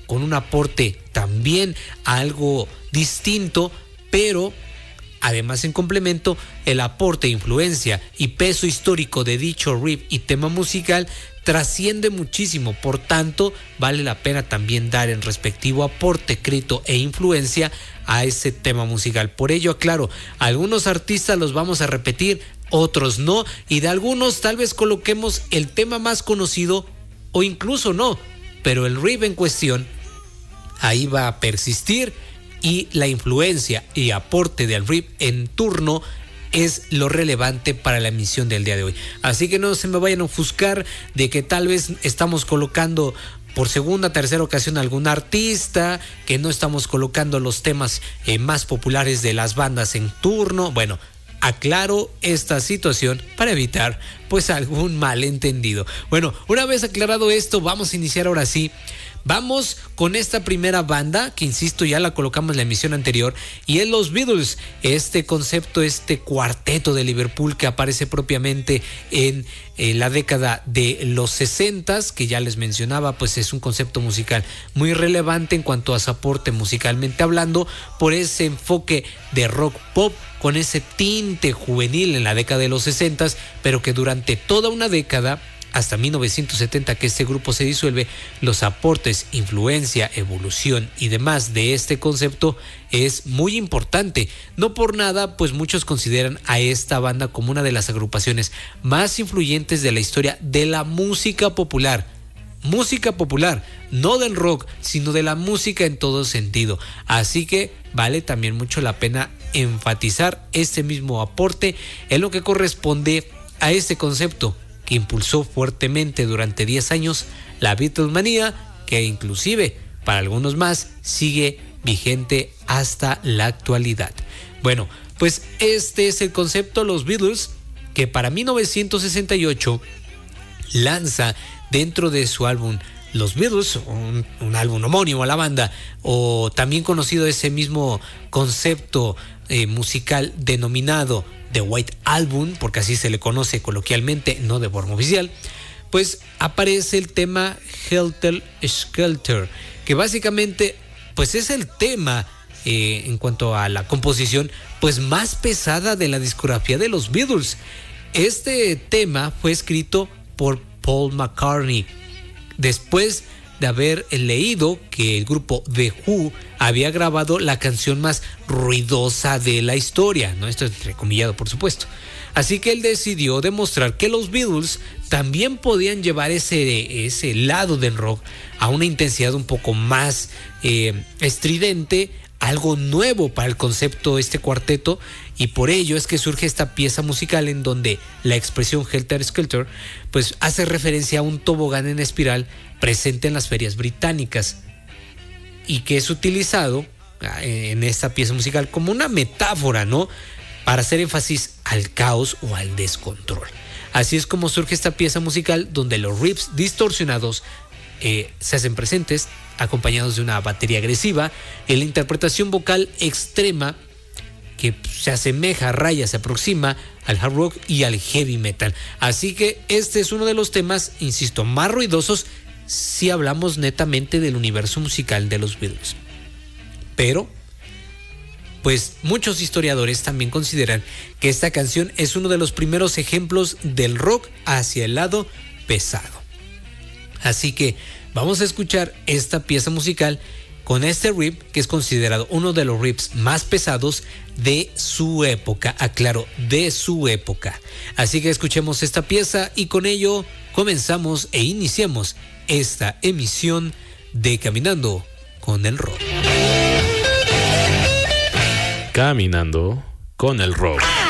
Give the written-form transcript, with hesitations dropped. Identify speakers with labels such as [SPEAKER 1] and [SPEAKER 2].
[SPEAKER 1] con un aporte también algo distinto, pero además en complemento el aporte, influencia y peso histórico de dicho riff y tema musical trasciende muchísimo. Por tanto, vale la pena también dar el respectivo aporte, crédito e influencia a ese tema musical. Por ello, aclaro, algunos artistas los vamos a repetir, otros no, y de algunos tal vez coloquemos el tema más conocido o incluso no, pero el riff en cuestión ahí va a persistir, y la influencia y aporte del riff en turno es lo relevante para la emisión del día de hoy. Así que no se me vayan a ofuscar de que tal vez estamos colocando por segunda, tercera ocasión algún artista, que no estamos colocando los temas más populares de las bandas en turno. Bueno, aclaro esta situación para evitar pues algún malentendido. Bueno, una vez aclarado esto, vamos a iniciar ahora sí. Vamos con esta primera banda, que insisto ya la colocamos en la emisión anterior, y es los Beatles. Este concepto, este cuarteto de Liverpool que aparece propiamente en la década de los 60, que ya les mencionaba, pues es un concepto musical muy relevante en cuanto a su aporte musicalmente hablando, por ese enfoque de rock pop con ese tinte juvenil en la década de los 60, pero que durante toda una década, hasta 1970 que este grupo se disuelve, los aportes, influencia, evolución y demás de este concepto es muy importante. No por nada, pues muchos consideran a esta banda como una de las agrupaciones más influyentes de la historia de la música popular. Música popular, no del rock, sino de la música en todo sentido. Así que vale también mucho la pena enfatizar este mismo aporte en lo que corresponde a este concepto que impulsó fuertemente durante 10 años la Beatlemanía, que inclusive para algunos más sigue vigente hasta la actualidad. Bueno, pues este es el concepto Los Beatles, que para 1968 lanza dentro de su álbum Los Beatles, un álbum homónimo a la banda, o también conocido ese mismo concepto musical denominado The White Album, porque así se le conoce coloquialmente, no de forma oficial. Pues aparece el tema Helter Skelter, que básicamente pues es el tema en cuanto a la composición pues más pesada de la discografía de los Beatles. Este tema fue escrito por Paul McCartney después de haber leído que el grupo The Who había grabado la canción más ruidosa de la historia, ¿no? Esto es entrecomillado, por supuesto. Así que él decidió demostrar que los Beatles también podían llevar ese lado del rock a una intensidad un poco más estridente, algo nuevo para el concepto este cuarteto, y por ello es que surge esta pieza musical en donde la expresión Helter Skelter pues hace referencia a un tobogán en espiral presente en las ferias británicas y que es utilizado en esta pieza musical como una metáfora, ¿no?, para hacer énfasis al caos o al descontrol. Así es como surge esta pieza musical donde los riffs distorsionados se hacen presentes, acompañados de una batería agresiva, en la interpretación vocal extrema que se asemeja, raya, se aproxima al hard rock y al heavy metal. Así que este es uno de los temas, insisto, más ruidosos si hablamos netamente del universo musical de los Beatles. Pero pues muchos historiadores también consideran que esta canción es uno de los primeros ejemplos del rock hacia el lado pesado. Así que vamos a escuchar esta pieza musical con este riff que es considerado uno de los riffs más pesados de su época, aclaro, de su época. Así que escuchemos esta pieza y con ello comenzamos e iniciamos esta emisión de Caminando con el Rock.
[SPEAKER 2] Caminando con el Rock.